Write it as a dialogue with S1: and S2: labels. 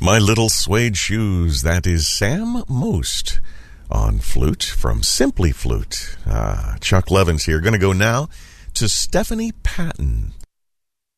S1: My Little Suede Shoes. That is Sam Most on flute from Simply Flute. Chuck Levins here. Going to go now to Stephanie Patton.